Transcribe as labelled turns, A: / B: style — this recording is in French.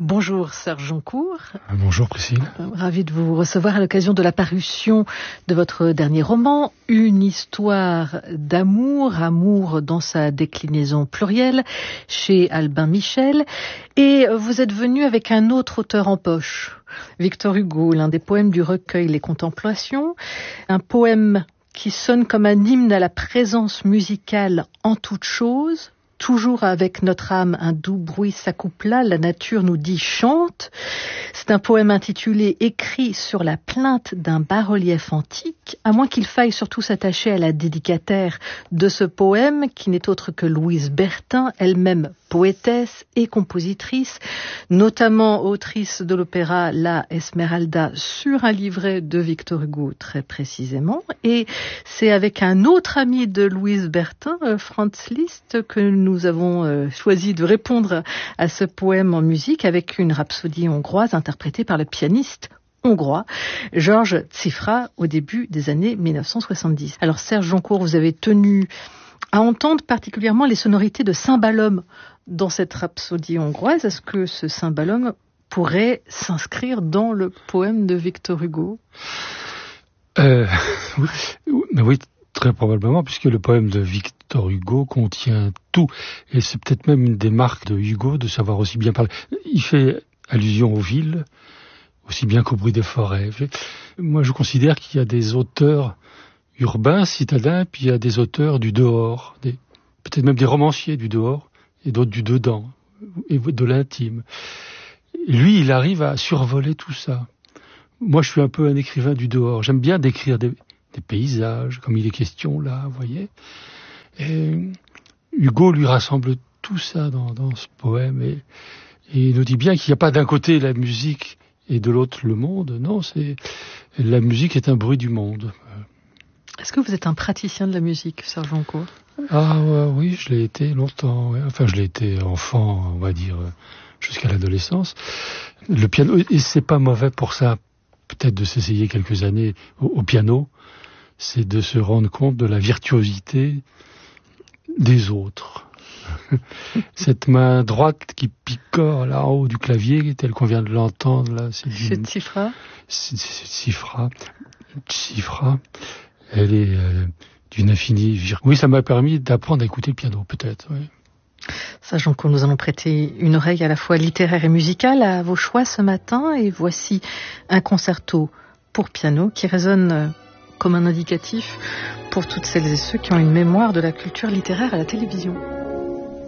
A: Bonjour Serge Joncourt.
B: Bonjour Priscille.
A: Ravi de vous recevoir à l'occasion de la parution de votre dernier roman, Une histoire d'amour, amour dans sa déclinaison plurielle, chez Albin Michel. Et vous êtes venu avec un autre auteur en poche, Victor Hugo, l'un des poèmes du recueil Les Contemplations, un poème qui sonne comme un hymne à la présence musicale en toute chose. Toujours avec notre âme, un doux bruit s'accoupla, la nature nous dit chante. C'est un poème intitulé Écrit sur la plainte d'un bas-relief antique, à moins qu'il faille surtout s'attacher à la dédicataire de ce poème, qui n'est autre que Louise Bertin, elle-même poétesse et compositrice, notamment autrice de l'opéra La Esmeralda sur un livret de Victor Hugo très précisément. Et c'est avec un autre ami de Louise Bertin, Franz Liszt, que nous avons choisi de répondre à ce poème en musique avec une rhapsodie hongroise interprétée par le pianiste hongrois Georges Cifra au début des années 1970. Alors Serge Joncourt, vous avez tenu à entendre particulièrement les sonorités de cymbalum dans cette rhapsodie hongroise. Est-ce que ce cymbalum pourrait s'inscrire dans le poème de Victor Hugo ?
B: Oui, très probablement, puisque le poème de Victor Hugo contient tout. Et c'est peut-être même une des marques de Hugo de savoir aussi bien parler. Il fait allusion aux villes, aussi bien qu'au bruit des forêts. Moi, je considère qu'il y a des auteurs urbains, citadins, puis il y a des auteurs du dehors, peut-être même des romanciers du dehors, et d'autres du dedans, et de l'intime. Lui, il arrive à survoler tout ça. Moi, je suis un peu un écrivain du dehors. J'aime bien décrire des paysages, comme il est question là, vous voyez. Et Hugo lui rassemble tout ça dans ce poème, et il nous dit bien qu'il n'y a pas d'un côté la musique et de l'autre le monde. Non, la musique est un bruit du monde.
A: Est-ce que vous êtes un praticien de la musique, Serge Joncourt ?
B: Oui, je l'ai été longtemps. Ouais. Enfin, je l'ai été enfant, on va dire, jusqu'à l'adolescence. Le piano, et c'est pas mauvais pour ça, peut-être de s'essayer quelques années au piano, c'est de se rendre compte de la virtuosité des autres. Cette main droite qui picore là en haut du clavier, tel qu'on vient de l'entendre là, c'est
A: Cifra.
B: Cifra. Elle est d'une infinie Oui, ça m'a permis d'apprendre à écouter le piano, peut-être. Oui.
A: Serge Joncourt, nous allons prêter une oreille à la fois littéraire et musicale à vos choix ce matin. Et voici un concerto pour piano qui résonne comme un indicatif pour toutes celles et ceux qui ont une mémoire de la culture littéraire à la télévision.